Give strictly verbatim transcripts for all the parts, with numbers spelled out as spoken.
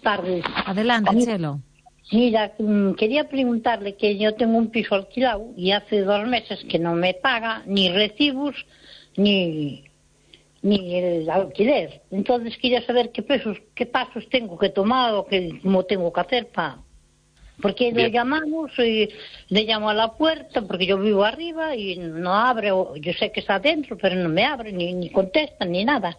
tardes. Adelante, mí, Chelo. Mira, quería preguntarle que yo tengo un piso alquilado y hace dos meses que no me paga ni recibos ni, ni el alquiler. Entonces quería saber qué pasos, qué pasos tengo que tomar o qué, cómo tengo que hacer para... Porque lo llamamos y le llamo a la puerta porque yo vivo arriba y no abre, o yo sé que está adentro, pero no me abre, ni, ni contesta, ni nada.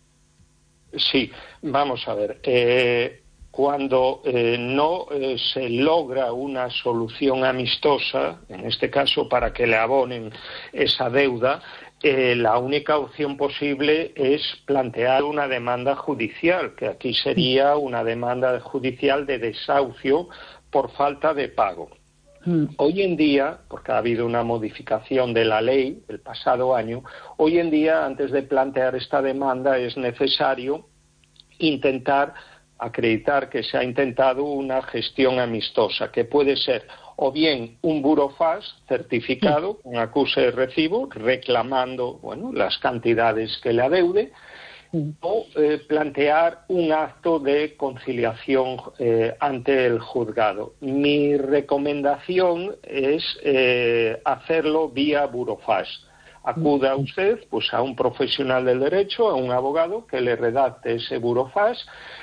Sí, vamos a ver. Eh, cuando eh, no eh, se logra una solución amistosa, en este caso para que le abonen esa deuda, eh, la única opción posible es plantear una demanda judicial, que aquí sería una demanda judicial de desahucio por falta de pago. Mm. Hoy en día, porque ha habido una modificación de la ley el pasado año, hoy en día, antes de plantear esta demanda, es necesario intentar acreditar que se ha intentado una gestión amistosa, que puede ser o bien un burofax certificado con acuse de recibo, reclamando bueno, las cantidades que le adeude, o eh, plantear un acto de conciliación eh, ante el juzgado. Mi recomendación es eh, hacerlo vía burofax. Acuda usted pues, a un profesional del derecho, a un abogado, que le redacte ese burofax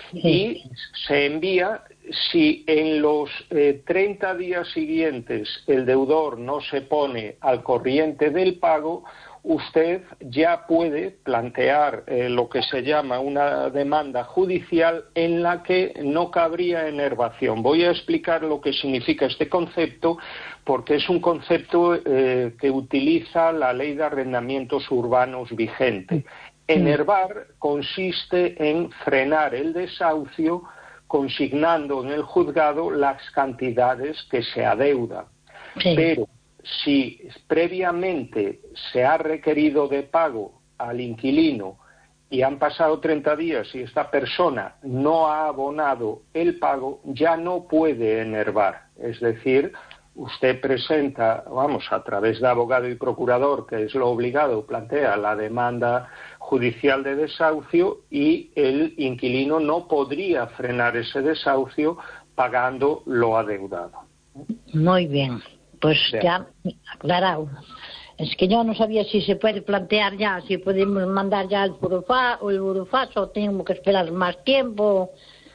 y se envía. Si en los eh, treinta días siguientes el deudor no se pone al corriente del pago, usted ya puede plantear eh, lo que se llama una demanda judicial en la que no cabría enervación. Voy a explicar lo que significa este concepto porque es un concepto eh, que utiliza la Ley de Arrendamientos Urbanos vigente. Enervar consiste en frenar el desahucio consignando en el juzgado las cantidades que se adeudan. Sí. Pero si previamente se ha requerido de pago al inquilino y han pasado treinta días y esta persona no ha abonado el pago, ya no puede enervar. Es decir, usted presenta, vamos, a través de abogado y procurador, que es lo obligado, plantea la demanda judicial de desahucio y el inquilino no podría frenar ese desahucio pagando lo adeudado. Muy bien. Pues ya, aclarado. Es que yo no sabía si se puede plantear ya, si podemos mandar ya el burofax o el burofax o tenemos que esperar más tiempo.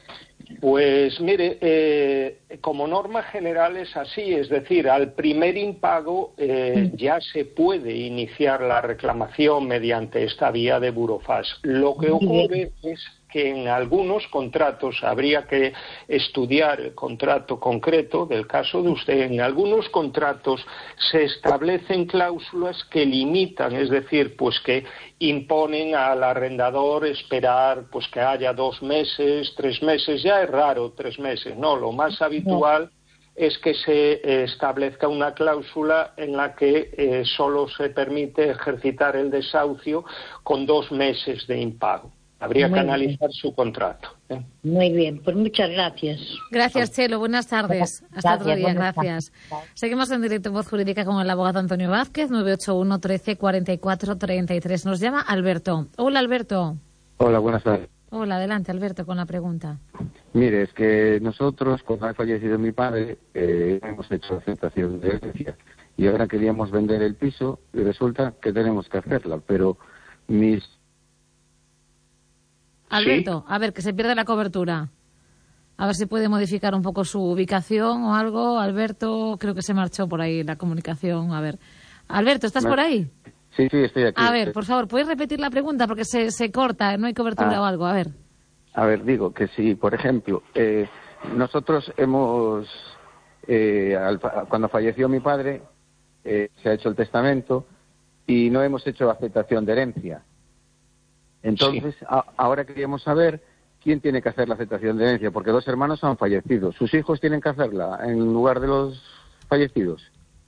Pues mire, eh, como norma general es así, es decir, al primer impago eh, ya se puede iniciar la reclamación mediante esta vía de burofax. Lo que ocurre es que en algunos contratos habría que estudiar el contrato concreto del caso de usted. En algunos contratos se establecen cláusulas que limitan, es decir, pues que imponen al arrendador esperar pues que haya dos meses, tres meses. Ya es raro tres meses, no. Lo más habitual es que se establezca una cláusula en la que eh, solo se permite ejercitar el desahucio con dos meses de impago. Habría Muy que analizar bien. su contrato. ¿eh? Muy bien, pues muchas gracias. Gracias, Chelo. Buenas tardes. Hasta gracias, otro día. Gracias. Tardes. Seguimos en directo en Voz Jurídica con el abogado Antonio Vázquez, nueve ocho uno, trece, cuarenta y cuatro, treinta y tres. Nos llama Alberto. Hola, Alberto. Hola, buenas tardes. Hola, adelante, Alberto, con la pregunta. Mire, es que nosotros, cuando ha fallecido mi padre, eh, hemos hecho aceptación de herencia y ahora queríamos vender el piso y resulta que tenemos que hacerla, pero mis... Alberto, ¿Sí? A ver, que se pierde la cobertura. A ver si puede modificar un poco su ubicación o algo. Alberto, creo que se marchó por ahí la comunicación. A ver. Alberto, ¿estás Me... por ahí? Sí, sí, estoy aquí. A ver, por favor, ¿puedes repetir la pregunta? Porque se, se corta, no hay cobertura ah. o algo. A ver. A ver, digo que si, por ejemplo, eh, nosotros hemos, eh, al, cuando falleció mi padre, eh, se ha hecho el testamento y no hemos hecho aceptación de herencia. Entonces, sí. a, ahora queríamos saber quién tiene que hacer la aceptación de herencia, porque dos hermanos han fallecido. ¿Sus hijos tienen que hacerla en lugar de los fallecidos?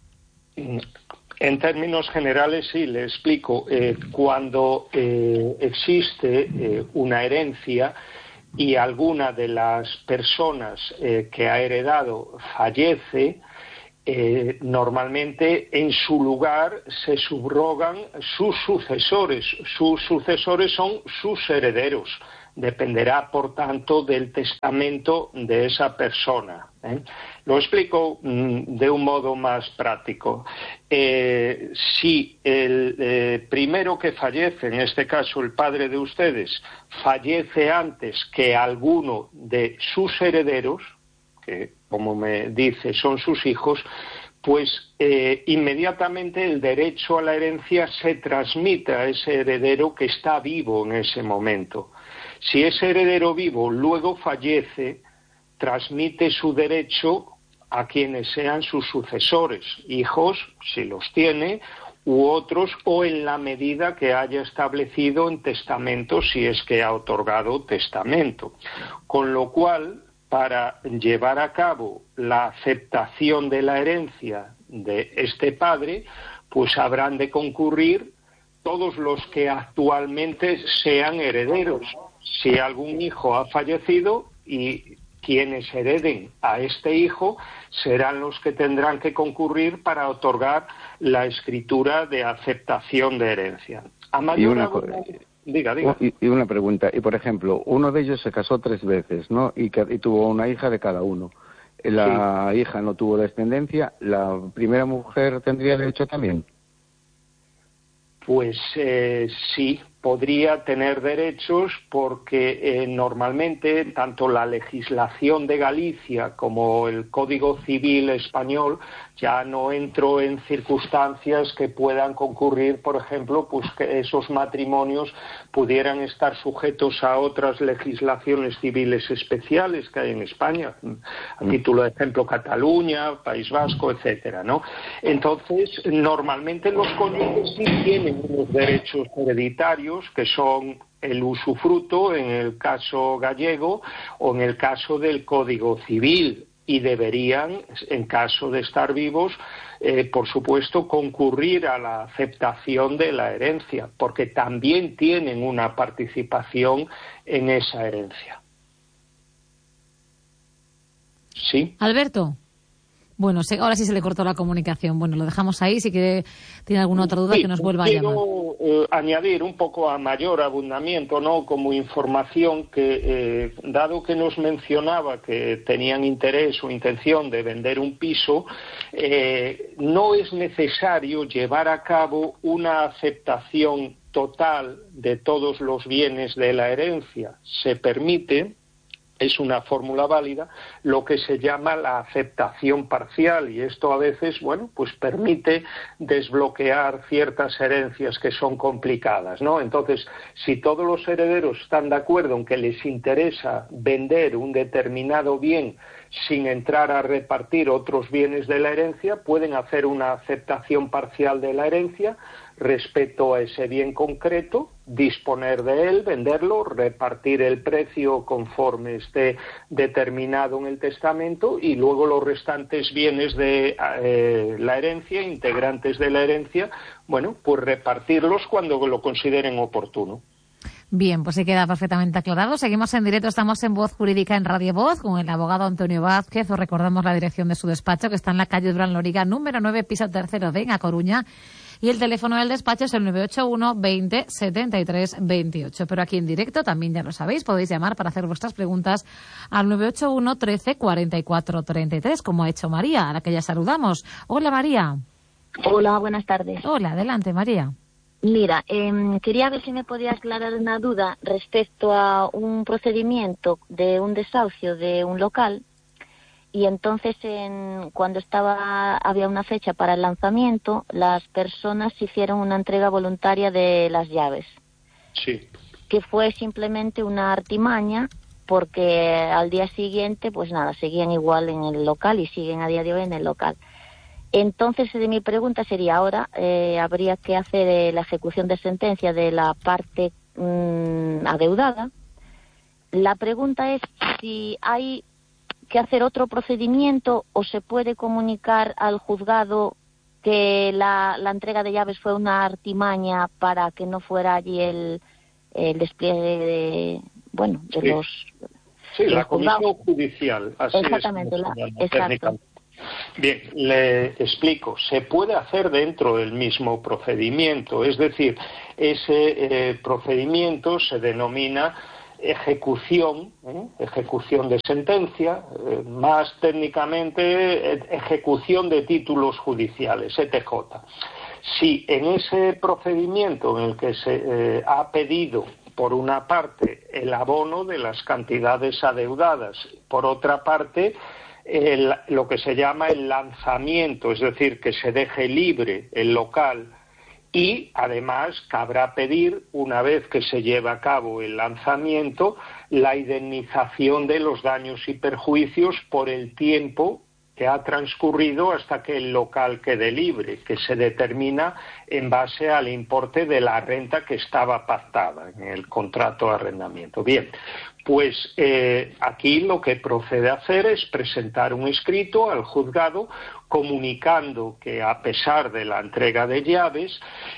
En términos generales, sí, le explico. Eh, cuando eh, existe eh, una herencia y alguna de las personas eh, que ha heredado fallece, Eh, normalmente en su lugar se subrogan sus sucesores. Sus sucesores son sus herederos. dependerá, por tanto, del testamento de esa persona. ¿eh? Lo explico mm, de un modo más práctico. Eh, si el eh, primero que fallece, en este caso el padre de ustedes, fallece antes que alguno de sus herederos, que como me dice son sus hijos, pues eh, inmediatamente el derecho a la herencia se transmite a ese heredero que está vivo en ese momento. Si ese heredero vivo luego fallece, transmite su derecho a quienes sean sus sucesores, hijos, si los tiene, u otros, o en la medida que haya establecido en testamento, si es que ha otorgado testamento. Con lo cual, para llevar a cabo la aceptación de la herencia de este padre, pues habrán de concurrir todos los que actualmente sean herederos. Si algún hijo ha fallecido, y quienes hereden a este hijo serán los que tendrán que concurrir para otorgar la escritura de aceptación de herencia. A mayor y una, Diga, diga. Y, y una pregunta, y por ejemplo, uno de ellos se casó tres veces, ¿no? Y, que, y tuvo una hija de cada uno. La sí. hija no tuvo descendencia, ¿la primera mujer tendría derecho también? Pues eh, sí, podría tener derechos porque eh, normalmente tanto la legislación de Galicia como el Código Civil español, ya no entro en circunstancias que puedan concurrir, por ejemplo, pues que esos matrimonios pudieran estar sujetos a otras legislaciones civiles especiales que hay en España, a título de ejemplo Cataluña, País Vasco, etcétera, ¿no? Entonces, normalmente los cónyuges sí tienen unos derechos hereditarios que son el usufruto en el caso gallego o en el caso del Código Civil, y deberían, en caso de estar vivos, eh, por supuesto, concurrir a la aceptación de la herencia, porque también tienen una participación en esa herencia. ¿Sí? Alberto. Bueno, ahora sí se le cortó la comunicación. Bueno, lo dejamos ahí. Si quiere, tiene alguna otra duda, sí, que nos vuelva a llamar. Quiero eh, añadir un poco a mayor abundamiento, ¿no? Como información que, eh, dado que nos mencionaba que tenían interés o intención de vender un piso, eh, no es necesario llevar a cabo una aceptación total de todos los bienes de la herencia. Se permite, es una fórmula válida, lo que se llama la aceptación parcial, y esto a veces, bueno, pues permite desbloquear ciertas herencias que son complicadas, ¿no? Entonces, si todos los herederos están de acuerdo en que les interesa vender un determinado bien sin entrar a repartir otros bienes de la herencia, pueden hacer una aceptación parcial de la herencia respecto a ese bien concreto, disponer de él, venderlo, repartir el precio conforme esté determinado en el testamento, y luego los restantes bienes de eh, la herencia, integrantes de la herencia, bueno, pues repartirlos cuando lo consideren oportuno. Bien, pues se queda perfectamente aclarado. Seguimos en directo, estamos en Voz Jurídica en Radio Voz con el abogado Antonio Vázquez. Os recordamos la dirección de su despacho, que está en la calle Durán Loriga, número nueve, piso tercero de A Coruña. Y el teléfono del despacho es el nueve ocho uno veinte setenta y tres veintiocho. Pero aquí en directo, también ya lo sabéis, podéis llamar para hacer vuestras preguntas al nueve ocho uno trece cuarenta y cuatro treinta y tres, como ha hecho María, a la que ya saludamos. Hola, María. Hola, buenas tardes. Hola, adelante, María. Mira, eh, quería ver si me podía aclarar una duda respecto a un procedimiento de un desahucio de un local, y entonces en, cuando estaba había una fecha para el lanzamiento, las personas hicieron una entrega voluntaria de las llaves. Sí. Que fue simplemente una artimaña, porque al día siguiente, pues nada, seguían igual en el local y siguen a día de hoy en el local. Entonces, de mi pregunta sería ahora, eh, habría que hacer eh, la ejecución de sentencia de la parte mmm, adeudada. La pregunta es si hay que hacer otro procedimiento o se puede comunicar al juzgado que la, la entrega de llaves fue una artimaña para que no fuera allí el, el despliegue de, bueno, de sí. los... Sí, de la los comisión judicial. Así Exactamente, es, la, exacto. Bien, le explico. Se puede hacer dentro del mismo procedimiento, es decir, ese eh, procedimiento se denomina ejecución, ¿eh? ejecución de sentencia, eh, más técnicamente ejecución de títulos judiciales, E T J. Si en ese procedimiento en el que se eh, ha pedido, por una parte, el abono de las cantidades adeudadas, por otra parte, el, lo que se llama el lanzamiento, es decir, que se deje libre el local, y además cabrá pedir, una vez que se lleva a cabo el lanzamiento, la indemnización de los daños y perjuicios por el tiempo que ha transcurrido hasta que el local quede libre, que se determina en base al importe de la renta que estaba pactada en el contrato de arrendamiento. Bien, pues eh, aquí lo que procede a hacer es presentar un escrito al juzgado comunicando que, a pesar de la entrega de llaves,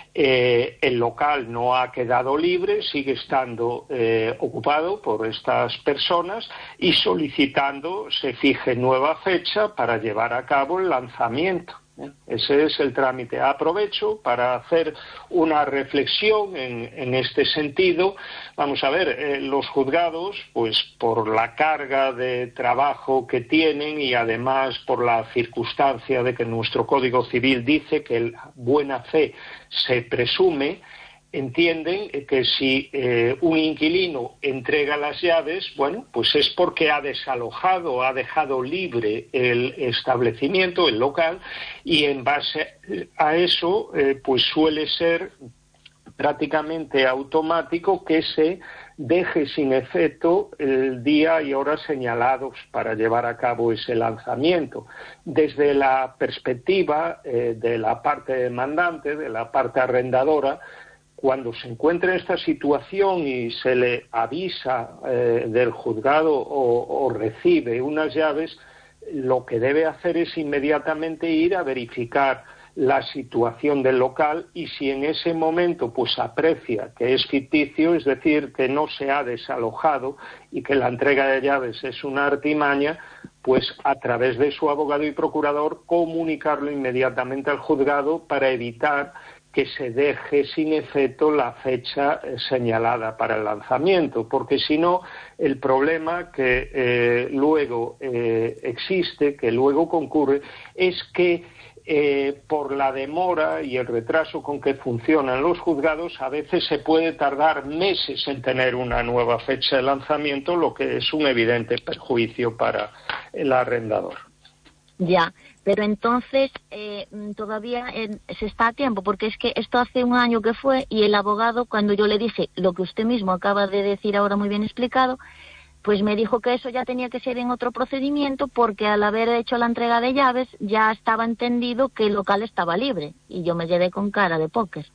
eh, el local no ha quedado libre, sigue estando eh, ocupado por estas personas, y solicitando se fije nueva fecha para llevar a cabo el lanzamiento. Ese es el trámite. Aprovecho para hacer una reflexión en, en este sentido. Vamos a ver, eh, los juzgados, pues por la carga de trabajo que tienen y además por la circunstancia de que nuestro Código Civil dice que la buena fe se presume, entienden que si eh, un inquilino entrega las llaves, bueno, pues es porque ha desalojado, ha dejado libre el establecimiento, el local, y en base a eso, eh, pues suele ser prácticamente automático que se deje sin efecto el día y hora señalados para llevar a cabo ese lanzamiento. Desde la perspectiva eh, de la parte demandante, de la parte arrendadora, cuando se encuentra en esta situación y se le avisa eh, del juzgado o, o recibe unas llaves, lo que debe hacer es inmediatamente ir a verificar la situación del local, y si en ese momento pues aprecia que es ficticio, es decir, que no se ha desalojado y que la entrega de llaves es una artimaña, pues a través de su abogado y procurador comunicarlo inmediatamente al juzgado para evitar que se deje sin efecto la fecha señalada para el lanzamiento, porque si no, el problema que eh, luego eh, existe, que luego concurre, es que eh, por la demora y el retraso con que funcionan los juzgados, a veces se puede tardar meses en tener una nueva fecha de lanzamiento, lo que es un evidente perjuicio para el arrendador. Ya, pero entonces eh, todavía eh, se está a tiempo, porque es que esto hace un año que fue, y el abogado, cuando yo le dije lo que usted mismo acaba de decir ahora muy bien explicado, pues me dijo que eso ya tenía que ser en otro procedimiento, porque al haber hecho la entrega de llaves ya estaba entendido que el local estaba libre, y yo me quedé con cara de póker.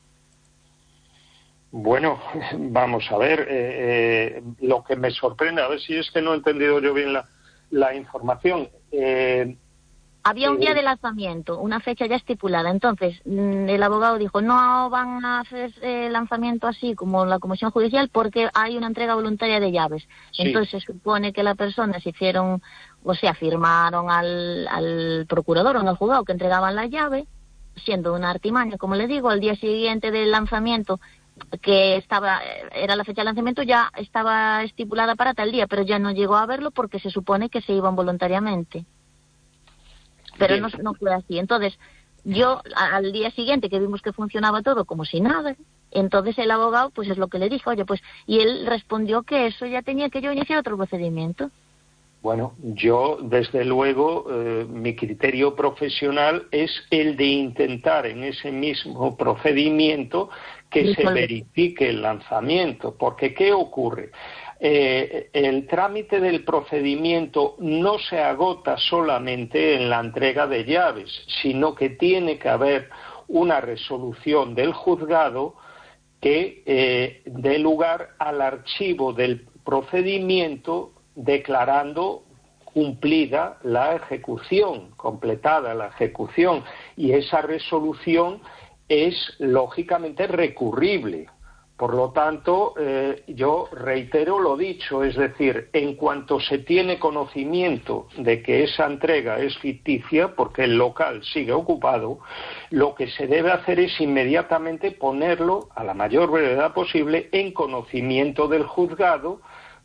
Bueno, vamos a ver, eh, eh, lo que me sorprende, a ver si es que no he entendido yo bien la, la información. Eh, Había un día de lanzamiento, una fecha ya estipulada. Entonces, el abogado dijo, no van a hacer el lanzamiento así como la comisión judicial porque hay una entrega voluntaria de llaves. Sí. Entonces, se supone que las personas hicieron, o sea, firmaron al, al procurador o al juzgado que entregaban la llave, siendo una artimaña, como le digo, al día siguiente del lanzamiento, que estaba era la fecha de lanzamiento, ya estaba estipulada para tal día, pero ya no llegó a verlo porque se supone que se iban voluntariamente. Pero no, no fue así. Entonces, yo al día siguiente que vimos que funcionaba todo como si nada, entonces el abogado pues es lo que le dijo, oye, pues, y él respondió que eso ya tenía que yo iniciar otro procedimiento. Bueno, yo desde luego eh, mi criterio profesional es el de intentar en ese mismo procedimiento que se verifique el lanzamiento, porque ¿qué ocurre? Eh, el trámite del procedimiento no se agota solamente en la entrega de llaves, sino que tiene que haber una resolución del juzgado que eh, dé lugar al archivo del procedimiento declarando cumplida la ejecución, completada la ejecución, y esa resolución es lógicamente recurrible. Por lo tanto, eh, yo reitero lo dicho, es decir, en cuanto se tiene conocimiento de que esa entrega es ficticia, porque el local sigue ocupado, lo que se debe hacer es inmediatamente ponerlo, a la mayor brevedad posible, en conocimiento del juzgado,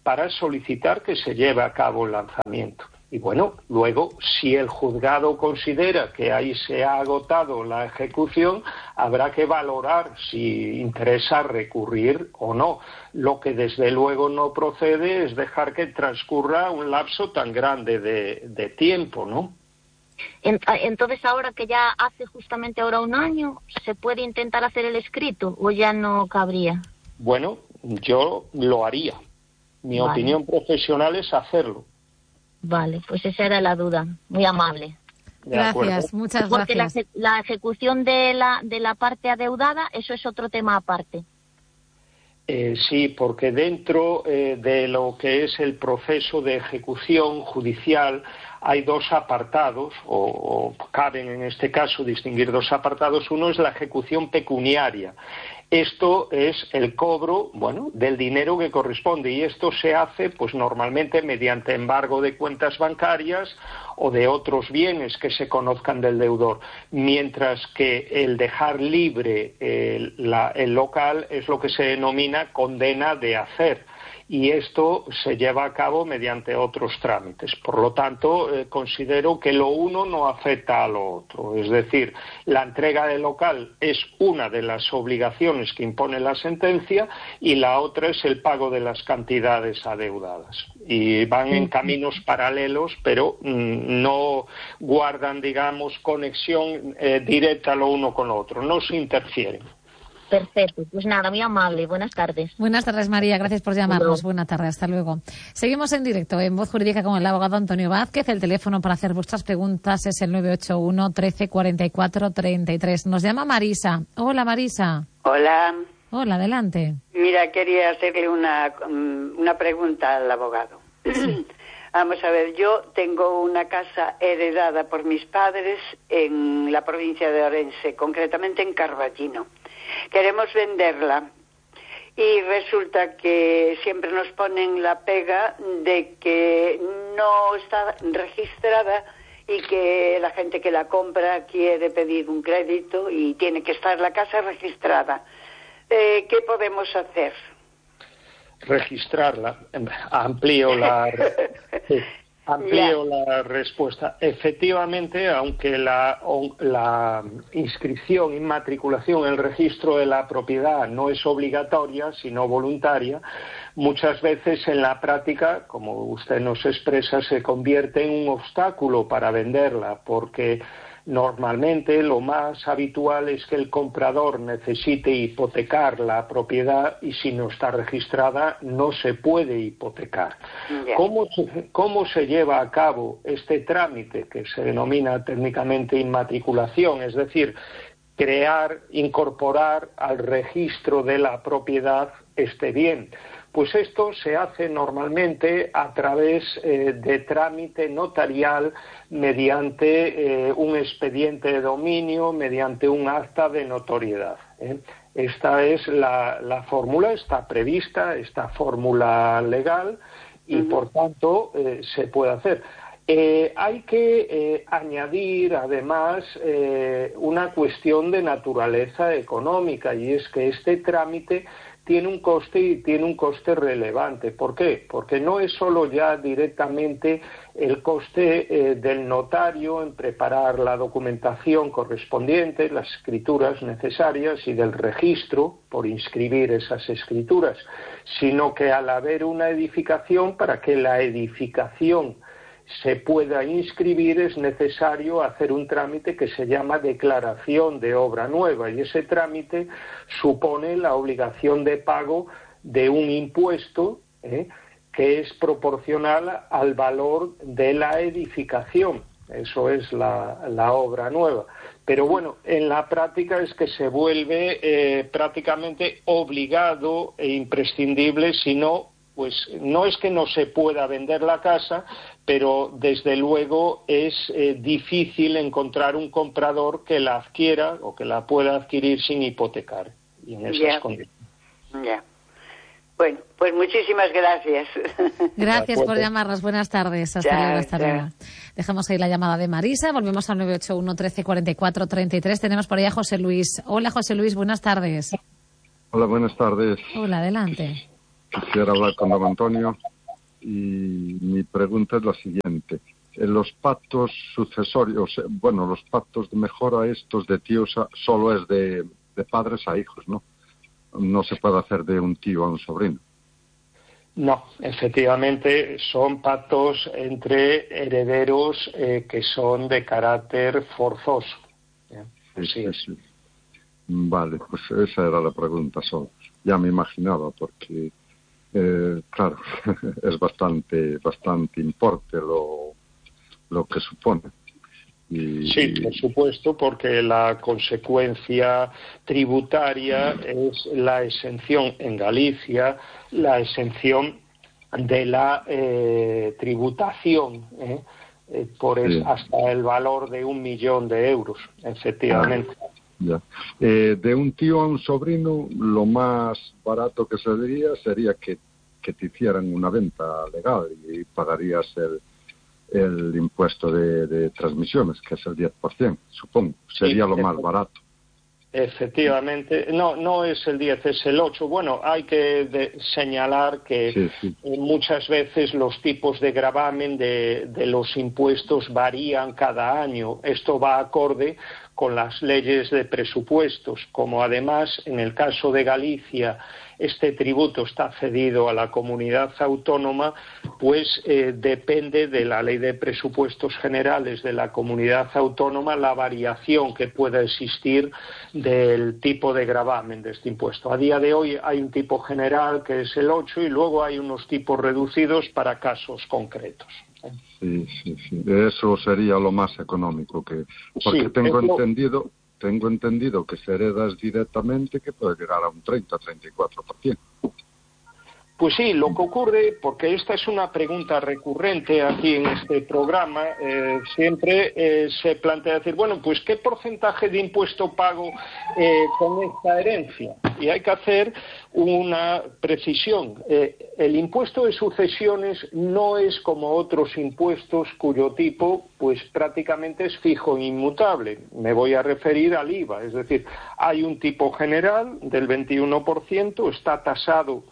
para solicitar que se lleve a cabo el lanzamiento. Y bueno, luego, si el juzgado considera que ahí se ha agotado la ejecución, habrá que valorar si interesa recurrir o no. Lo que desde luego no procede es dejar que transcurra un lapso tan grande de, de tiempo, ¿no? Entonces, ahora que ya hace justamente ahora un año, ¿se puede intentar hacer el escrito o ya no cabría? Bueno, yo lo haría. Mi vale. opinión profesional es hacerlo. Vale, pues esa era la duda. Muy amable. Gracias, muchas Porque gracias. Porque la, la ejecución de la, de la parte adeudada, eso es otro tema aparte. Eh, sí, porque dentro eh, de lo que es el proceso de ejecución judicial hay dos apartados, o, o caben en este caso distinguir dos apartados. Uno es la ejecución pecuniaria. Esto es el cobro, bueno, del dinero que corresponde, y esto se hace, pues normalmente mediante embargo de cuentas bancarias o de otros bienes que se conozcan del deudor, mientras que el dejar libre el, la, el local es lo que se denomina condena de hacer. Y esto se lleva a cabo mediante otros trámites. Por lo tanto, eh, considero que lo uno no afecta a lo otro. Es decir, la entrega del local es una de las obligaciones que impone la sentencia y la otra es el pago de las cantidades adeudadas. Y van en caminos paralelos, pero mmm, no guardan, digamos, conexión eh, directa lo uno con lo otro. No se interfieren. Perfecto, pues nada, muy amable. Buenas tardes. Buenas tardes, María, gracias por llamarnos. Buenas tardes, hasta luego. Seguimos en directo en Voz Jurídica con el abogado Antonio Vázquez. El teléfono para hacer vuestras preguntas es el nueve ocho uno, trece, cuarenta y cuatro, treinta y tres. Nos llama Marisa. Hola, Marisa. Hola. Hola, adelante. Mira, quería hacerle una, una pregunta al abogado. Sí. Vamos a ver, yo tengo una casa heredada por mis padres en la provincia de Orense, concretamente en Carballino. Queremos venderla y resulta que siempre nos ponen la pega de que no está registrada y que la gente que la compra quiere pedir un crédito y tiene que estar la casa registrada. Eh, ¿Qué podemos hacer? Registrarla. Amplío la... Sí. Amplío yeah. la respuesta. Efectivamente, aunque la, la inscripción, inmatriculación, el registro de la propiedad no es obligatoria, sino voluntaria, muchas veces en la práctica, como usted nos expresa, se convierte en un obstáculo para venderla, porque normalmente lo más habitual es que el comprador necesite hipotecar la propiedad y si no está registrada no se puede hipotecar. Yeah. ¿Cómo se, cómo se lleva a cabo este trámite que se denomina técnicamente inmatriculación? Es decir, crear, incorporar al registro de la propiedad este bien. Pues esto se hace normalmente a través eh, de trámite notarial mediante eh, un expediente de dominio, mediante un acta de notoriedad. ¿eh? Esta es la, la fórmula, está prevista, esta fórmula legal y uh-huh. por tanto eh, se puede hacer. Eh, hay que eh, añadir además eh, una cuestión de naturaleza económica y es que este trámite tiene un coste y tiene un coste relevante. ¿Por qué? Porque no es solo ya directamente el coste eh, del notario en preparar la documentación correspondiente, las escrituras necesarias y del registro por inscribir esas escrituras, sino que al haber una edificación, para que la edificación se pueda inscribir es necesario hacer un trámite que se llama declaración de obra nueva y ese trámite supone la obligación de pago de un impuesto ¿eh? que es proporcional al valor de la edificación. Eso es la, la obra nueva. Pero bueno, en la práctica es que se vuelve eh, prácticamente obligado e imprescindible, si no, pues no es que no se pueda vender la casa, pero desde luego es eh, difícil encontrar un comprador que la adquiera o que la pueda adquirir sin hipotecar y en esas yeah. condiciones. Yeah. Bueno, pues muchísimas gracias. Gracias por llamarnos. Buenas tardes. Hasta luego. Hasta luego. Dejamos ahí la llamada de Marisa. Volvemos al nueve ocho uno, trece, cuarenta y cuatro, treinta y tres. Tenemos por ahí a José Luis. Hola, José Luis. Buenas tardes. Hola, buenas tardes. Hola, adelante. Quisiera hablar con don Antonio. y mi pregunta es la siguiente. Los pactos sucesorios, bueno, los pactos de mejora estos de tíos a, solo es de, de padres a hijos, ¿no? No se puede hacer de un tío a un sobrino. No, efectivamente son pactos entre herederos eh, que son de carácter forzoso. Sí, sí, sí. Vale, pues esa era la pregunta solo. Ya me imaginaba porque, eh, claro, es bastante, bastante importe lo, lo que supone. Y... Sí, por supuesto, porque la consecuencia tributaria es la exención en Galicia, la exención de la eh, tributación, ¿eh? Eh, por es, sí. hasta el valor de un millón de euros, efectivamente. Ah, ya. Eh, de un tío a un sobrino, lo más barato que sería sería que, que te hicieran una venta legal y pagarías el el impuesto de, de transmisiones, que es el diez por ciento, supongo. Sería sí, lo más barato. Efectivamente. No, no es el diez, es el ocho. Bueno, hay que de, señalar que sí, sí. muchas veces los tipos de gravamen de, de los impuestos varían cada año. Esto va acorde con las leyes de presupuestos. Como además, en el caso de Galicia, este tributo está cedido a la comunidad autónoma, pues eh, depende de la ley de presupuestos generales de la comunidad autónoma la variación que pueda existir del tipo de gravamen de este impuesto. A día de hoy hay un tipo general que es el ocho y luego hay unos tipos reducidos para casos concretos. Sí, sí, sí. Eso sería lo más económico, que porque sí, tengo lo... entendido... Tengo entendido que se heredas directamente que puede llegar a un treinta a treinta y cuatro por ciento. Pues sí, lo que ocurre, porque esta es una pregunta recurrente aquí en este programa, eh, siempre eh, se plantea decir, bueno, pues ¿qué porcentaje de impuesto pago eh, con esta herencia? Y hay que hacer una precisión. Eh, el impuesto de sucesiones no es como otros impuestos cuyo tipo pues prácticamente es fijo e inmutable. Me voy a referir al I V A, es decir, hay un tipo general del veintiuno por ciento, está tasado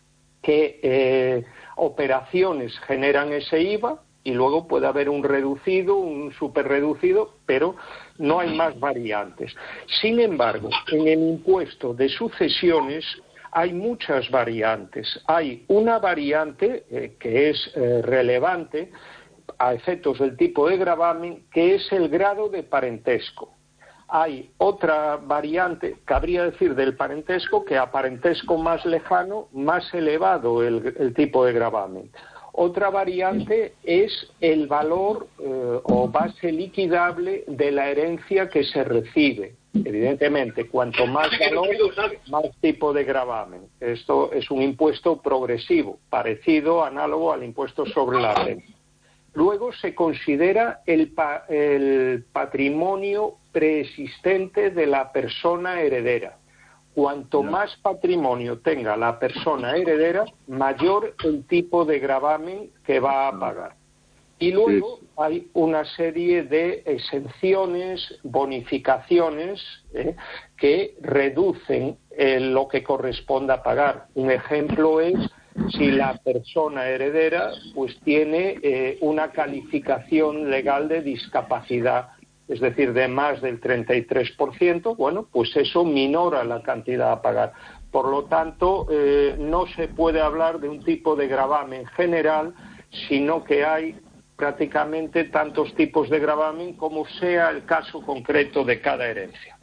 qué eh, operaciones generan ese I V A y luego puede haber un reducido, un superreducido, pero no hay más variantes. Sin embargo, en el impuesto de sucesiones hay muchas variantes. Hay una variante eh, que es eh, relevante a efectos del tipo de gravamen, que es el grado de parentesco. Hay otra variante, cabría decir del parentesco, que a parentesco más lejano, más elevado el, el tipo de gravamen. Otra variante es el valor eh, o base liquidable de la herencia que se recibe. Evidentemente, cuanto más valor, más tipo de gravamen. Esto es un impuesto progresivo, parecido, análogo al impuesto sobre la renta. Luego se considera el, pa el patrimonio preexistente de la persona heredera. Cuanto más patrimonio tenga la persona heredera, mayor el tipo de gravamen que va a pagar. Y luego hay una serie de exenciones, bonificaciones, ¿eh? que reducen eh, lo que corresponda pagar. Un ejemplo es si la persona heredera pues tiene eh, una calificación legal de discapacidad, es decir, de más del treinta y tres por ciento, bueno, pues eso minora la cantidad a pagar. Por lo tanto, eh, no se puede hablar de un tipo de gravamen general, sino que hay prácticamente tantos tipos de gravamen como sea el caso concreto de cada herencia.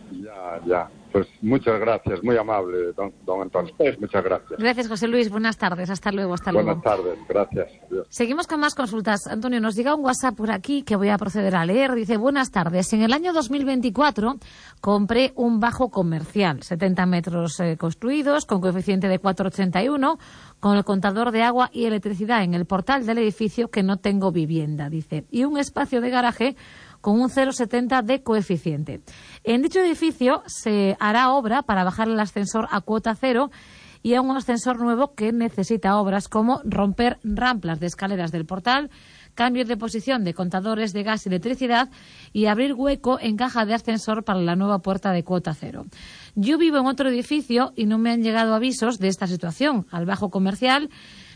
Ya, ya. Pues muchas gracias, muy amable, don, don Antonio. Muchas gracias. Gracias, José Luis. Buenas tardes. Hasta luego. Hasta luego. Buenas tardes. Gracias. Adiós. Seguimos con más consultas. Antonio, nos llega un WhatsApp por aquí que voy a proceder a leer. Dice, buenas tardes. En el año dos mil veinticuatro compré un bajo comercial, setenta metros eh, construidos, con coeficiente de cuatro coma ochenta y uno, con el contador de agua y electricidad en el portal del edificio, que no tengo vivienda, dice, y un espacio de garaje con un cero coma setenta de coeficiente. En dicho edificio se hará obra para bajar el ascensor a cuota cero y a un ascensor nuevo que necesita obras como romper rampas de escaleras del portal, cambios de posición de contadores de gas y electricidad y abrir hueco en caja de ascensor para la nueva puerta de cuota cero. Yo vivo en otro edificio y no me han llegado avisos de esta situación. Al bajo comercial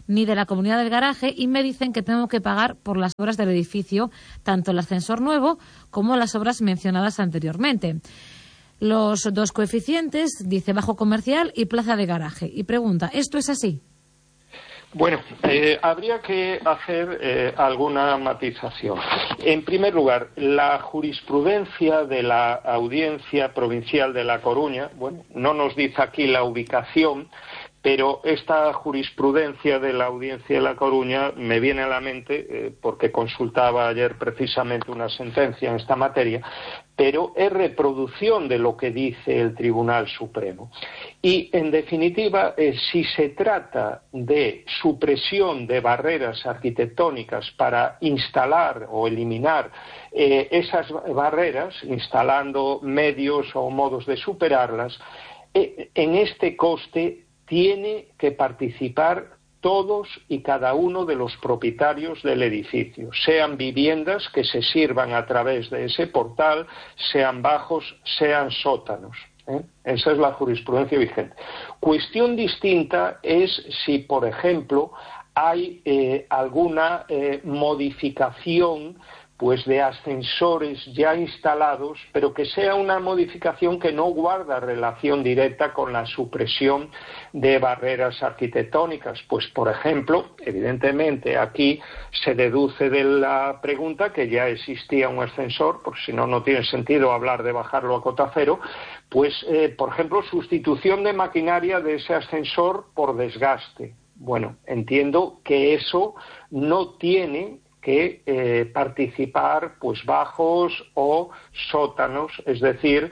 ni de la comunidad del garaje y me dicen que tengo que pagar por las obras del edificio, tanto el ascensor nuevo como las obras mencionadas anteriormente. Los dos coeficientes, dice bajo comercial y plaza de garaje. Y pregunta, ¿esto es así? Bueno, eh, habría que hacer eh, alguna matización. En primer lugar, la jurisprudencia de la Audiencia Provincial de La Coruña, bueno, no nos dice aquí la ubicación, pero esta jurisprudencia de la Audiencia de La Coruña me viene a la mente, eh, porque consultaba ayer precisamente una sentencia en esta materia, pero es reproducción de lo que dice el Tribunal Supremo. Y, en definitiva, eh, si se trata de supresión de barreras arquitectónicas para instalar o eliminar eh, esas barreras, instalando medios o modos de superarlas, eh, en este coste tiene que participar todos y cada uno de los propietarios del edificio, sean viviendas que se sirvan a través de ese portal, sean bajos, sean sótanos. ¿eh? Esa es la jurisprudencia vigente. Cuestión distinta es si, por ejemplo, hay eh, alguna eh, modificación pues de ascensores ya instalados, pero que sea una modificación que no guarda relación directa con la supresión de barreras arquitectónicas. Pues, por ejemplo, evidentemente aquí se deduce de la pregunta que ya existía un ascensor, porque si no, no tiene sentido hablar de bajarlo a cota cero, pues, eh, por ejemplo, sustitución de maquinaria de ese ascensor por desgaste. Bueno, entiendo que eso no tiene que eh, participar pues bajos o sótanos, es decir,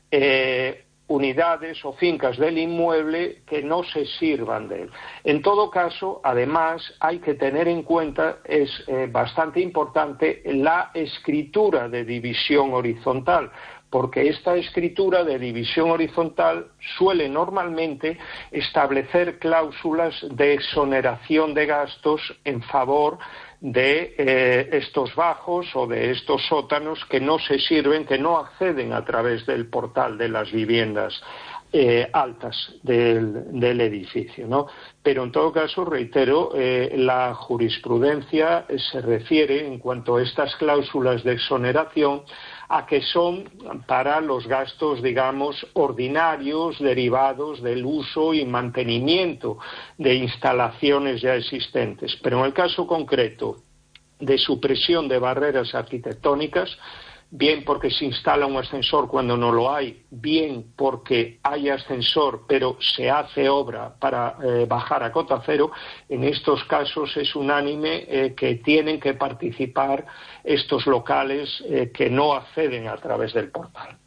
eh, unidades o fincas del inmueble que no se sirvan de él. En todo caso, además, hay que tener en cuenta, es eh, bastante importante, la escritura de división horizontal, porque esta escritura de división horizontal suele normalmente establecer cláusulas de exoneración de gastos en favor de eh, estos bajos o de estos sótanos que no se sirven, que no acceden a través del portal de las viviendas eh, altas del, del edificio, ¿no? Pero en todo caso, reitero, eh, la jurisprudencia se refiere, en cuanto a estas cláusulas de exoneración, a que son para los gastos, digamos, ordinarios derivados del uso y mantenimiento de instalaciones ya existentes. Pero en el caso concreto de supresión de barreras arquitectónicas, bien porque se instala un ascensor cuando no lo hay, bien porque hay ascensor pero se hace obra para eh, bajar a cota cero, en estos casos es unánime eh, que tienen que participar estos locales eh, que no acceden a través del portal.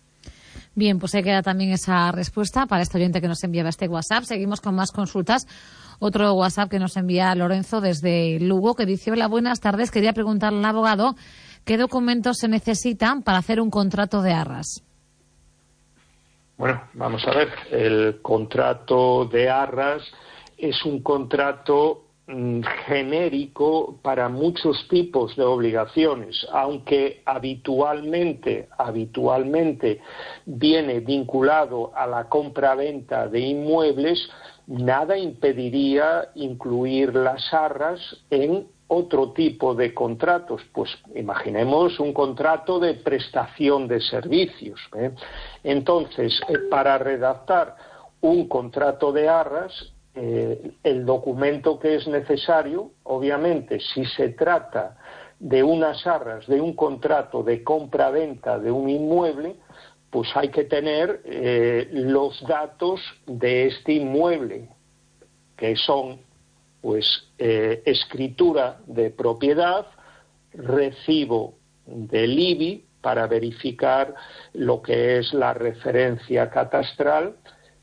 Bien, pues se queda también esa respuesta para este oyente que nos enviaba este WhatsApp. Seguimos con más consultas. Otro WhatsApp que nos envía Lorenzo desde Lugo, que dice: hola, buenas tardes, quería preguntarle al abogado ¿qué documentos se necesitan para hacer un contrato de arras? Bueno, vamos a ver. El contrato de arras es un contrato mm, genérico para muchos tipos de obligaciones, aunque habitualmente, habitualmente viene vinculado a la compra-venta de inmuebles. Nada impediría incluir las arras en otro tipo de contratos, pues imaginemos un contrato de prestación de servicios. ¿eh? Entonces, eh, para redactar un contrato de arras, eh, el documento que es necesario, obviamente, si se trata de unas arras, de un contrato de compra-venta de un inmueble, pues hay que tener eh, los datos de este inmueble, que son pues eh, escritura de propiedad, recibo del I B I para verificar lo que es la referencia catastral.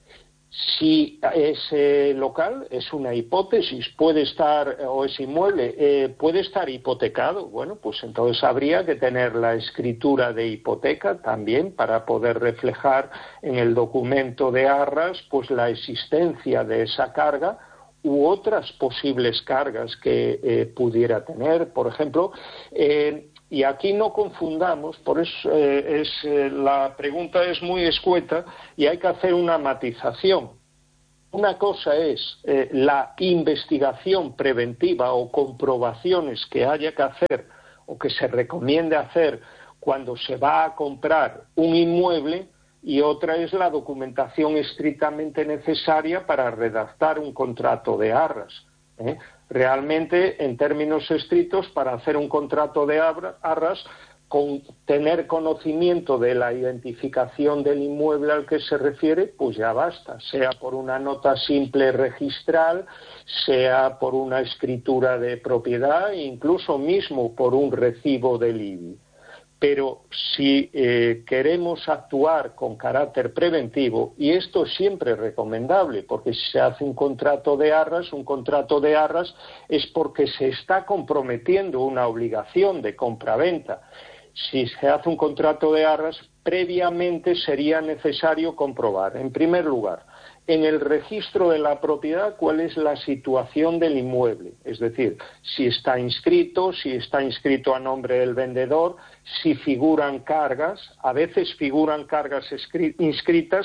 Si ese local es una hipótesis, puede estar, o ese inmueble eh, puede estar hipotecado, bueno, pues entonces habría que tener la escritura de hipoteca también para poder reflejar en el documento de arras pues la existencia de esa carga u otras posibles cargas que eh, pudiera tener, por ejemplo. Eh, y aquí no confundamos, por eso eh, es, eh, la pregunta es muy escueta y hay que hacer una matización. Una cosa es eh, la investigación preventiva o comprobaciones que haya que hacer o que se recomiende hacer cuando se va a comprar un inmueble, y otra es la documentación estrictamente necesaria para redactar un contrato de arras. ¿eh? Realmente, en términos estrictos, para hacer un contrato de arras, con tener conocimiento de la identificación del inmueble al que se refiere, pues ya basta, sea por una nota simple registral, sea por una escritura de propiedad, e incluso mismo por un recibo del I B I. Pero si eh, queremos actuar con carácter preventivo, y esto es siempre recomendable, porque si se hace un contrato de arras, un contrato de arras es porque se está comprometiendo una obligación de compraventa. Si se hace un contrato de arras, previamente sería necesario comprobar, en primer lugar, en el registro de la propiedad, cuál es la situación del inmueble, es decir, si está inscrito, si está inscrito a nombre del vendedor, si figuran cargas, a veces figuran cargas inscritas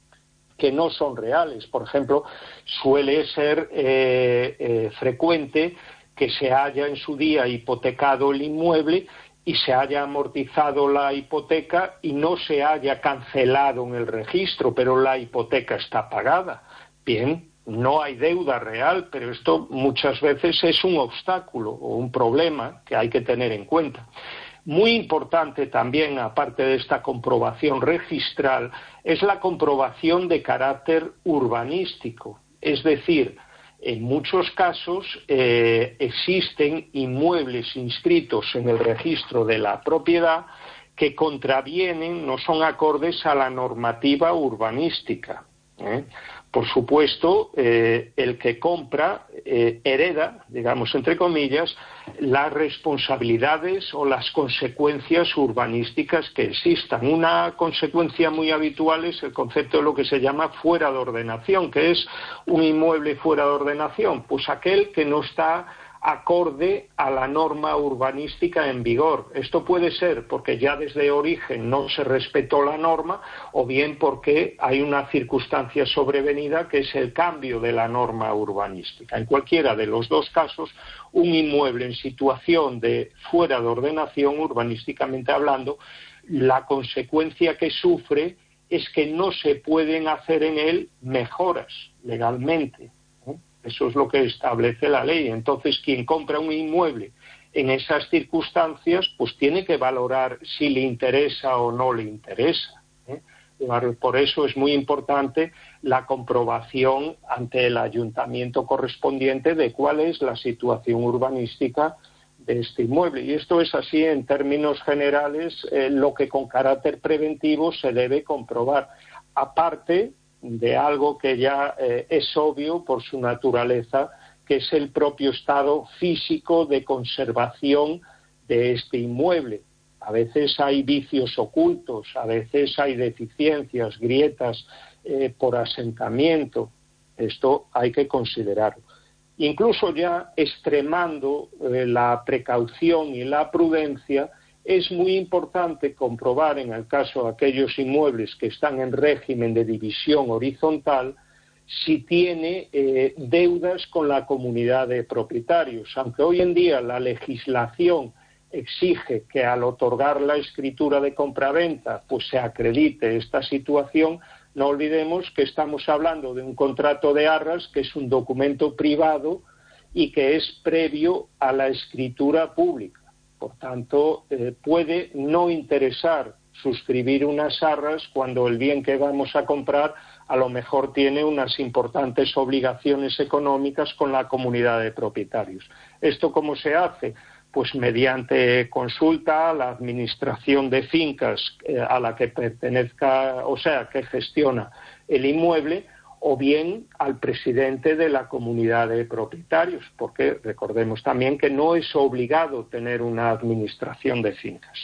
que no son reales. Por ejemplo, suele ser eh, eh, frecuente que se haya en su día hipotecado el inmueble y se haya amortizado la hipoteca y no se haya cancelado en el registro, pero la hipoteca está pagada. Bien, no hay deuda real, pero esto muchas veces es un obstáculo o un problema que hay que tener en cuenta. Muy importante también, aparte de esta comprobación registral, es la comprobación de carácter urbanístico, es decir, en muchos casos eh, existen inmuebles inscritos en el registro de la propiedad que contravienen, no son acordes a la normativa urbanística. ¿eh? Por supuesto, eh, el que compra eh, hereda, digamos entre comillas, las responsabilidades o las consecuencias urbanísticas que existan. Una consecuencia muy habitual es el concepto de lo que se llama fuera de ordenación. ¿Qué es un inmueble fuera de ordenación? Pues aquel que no está acorde a la norma urbanística en vigor. Esto puede ser porque ya desde origen no se respetó la norma, o bien porque hay una circunstancia sobrevenida que es el cambio de la norma urbanística. En cualquiera de los dos casos, un inmueble en situación de fuera de ordenación, urbanísticamente hablando, la consecuencia que sufre es que no se pueden hacer en él mejoras legalmente. Eso es lo que establece la ley. Entonces, quien compra un inmueble en esas circunstancias, pues tiene que valorar si le interesa o no le interesa. ¿eh? Por eso es muy importante la comprobación ante el ayuntamiento correspondiente de cuál es la situación urbanística de este inmueble. Y esto es así en términos generales, eh, lo que con carácter preventivo se debe comprobar. Aparte de algo que ya eh, es obvio por su naturaleza, que es el propio estado físico de conservación de este inmueble. A veces hay vicios ocultos, a veces hay deficiencias, grietas eh, por asentamiento. Esto hay que considerarlo. Incluso ya extremando eh, la precaución y la prudencia, es muy importante comprobar, en el caso de aquellos inmuebles que están en régimen de división horizontal, si tiene eh, deudas con la comunidad de propietarios. Aunque hoy en día la legislación exige que al otorgar la escritura de compraventa pues se acredite esta situación, no olvidemos que estamos hablando de un contrato de arras que es un documento privado y que es previo a la escritura pública. Por tanto, eh, puede no interesar suscribir unas arras cuando el bien que vamos a comprar a lo mejor tiene unas importantes obligaciones económicas con la comunidad de propietarios. ¿Esto cómo se hace? Pues mediante consulta a la administración de fincas eh, a la que pertenezca, o sea, que gestiona el inmueble, o bien al presidente de la comunidad de propietarios, porque recordemos también que no es obligado tener una administración de fincas.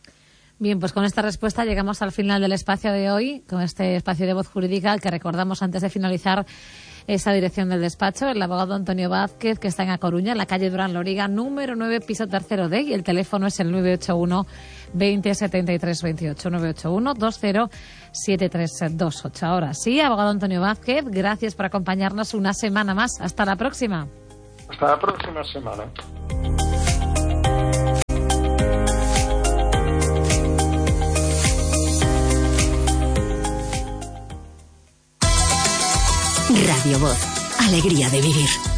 Bien, pues con esta respuesta llegamos al final del espacio de hoy, con este espacio de Voz Jurídica, al que recordamos antes de finalizar esa dirección del despacho, el abogado Antonio Vázquez, que está en A Coruña, en la calle Durán Loriga, número nueve, piso tercero D, y el teléfono es el nueve ocho uno, veinte, setenta y tres, veintiocho, nueve ocho uno, veinte, setenta y tres, veintiocho. Ahora sí, abogado Antonio Vázquez, gracias por acompañarnos una semana más. Hasta la próxima. Hasta la próxima semana. Radio Voz, alegría de vivir.